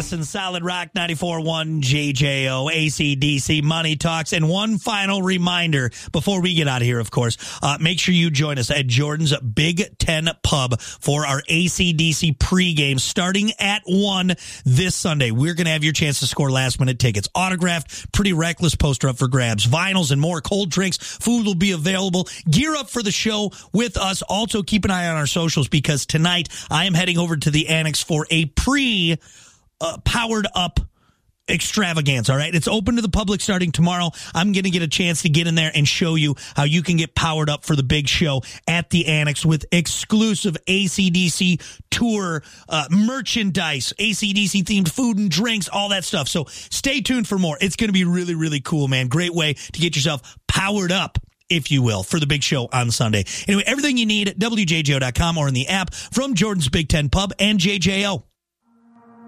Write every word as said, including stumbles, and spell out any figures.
Listen, Solid Rock ninety-four point one J J O, A C D C Money Talks. And one final reminder before we get out of here, of course, uh, make sure you join us at Jordan's Big Ten Pub for our A C D C pregame starting at one this Sunday. We're going to have your chance to score last-minute tickets. Autographed, Pretty Reckless poster up for grabs, vinyls and more, cold drinks, food will be available. Gear up for the show with us. Also, keep an eye on our socials because tonight I am heading over to the Annex for a pre uh, powered up extravaganza. All right. It's open to the public starting tomorrow. I'm going to get a chance to get in there and show you how you can get powered up for the big show at the Annex with exclusive A C D C tour uh, merchandise, A C D C themed food and drinks, all that stuff. So stay tuned for more. It's going to be really, really cool, man. Great way to get yourself powered up, if you will, for the big show on Sunday. Anyway, everything you need at W J J O dot com or in the app from Jordan's Big Ten Pub and J J O.